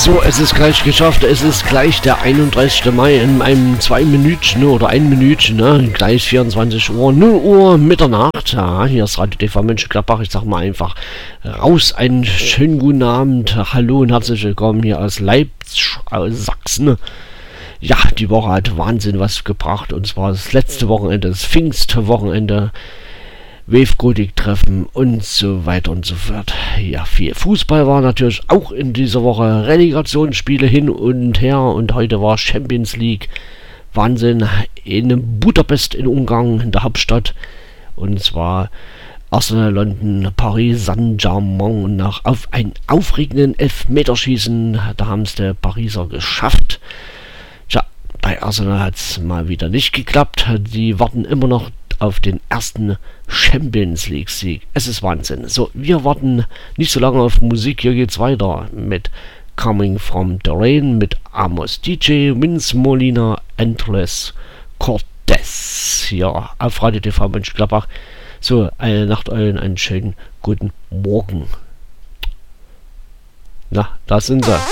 So, es ist gleich geschafft. Es ist gleich der 31. Mai in einem 2 Minütchen oder 1 Minütchen, ne? Gleich 24 Uhr, 0 Uhr Mitternacht. Ja, hier ist Radio TV Mönchengladbach. Ich sag mal einfach raus. Einen schönen guten Abend. Hallo und herzlich willkommen hier aus Leipzig, aus Sachsen. Ja, die Woche hat Wahnsinn was gebracht. Und zwar das letzte Wochenende, das Pfingstwochenende. Wave-Gotik-Treffen und so weiter und so fort. Ja, viel Fußball war natürlich auch in dieser Woche. Relegationsspiele hin und her und heute war Champions League. Wahnsinn. In Budapest in Ungarn, in der Hauptstadt. Und zwar Arsenal London, Paris Saint-Germain und nach auf einen aufregenden Elfmeterschießen. Da haben es der Pariser geschafft. Tja, bei Arsenal hat es mal wieder nicht geklappt. Die warten immer noch auf den ersten Champions League Sieg. Es ist Wahnsinn. So, wir warten nicht so lange auf Musik. Hier geht's weiter mit Coming from the Rain, mit Amos DJ, Vince Molina, Endless Cortez. Hier auf Radio TV Mönchengladbach. So, eine Nacht einen schönen guten Morgen. Na, da sind sie.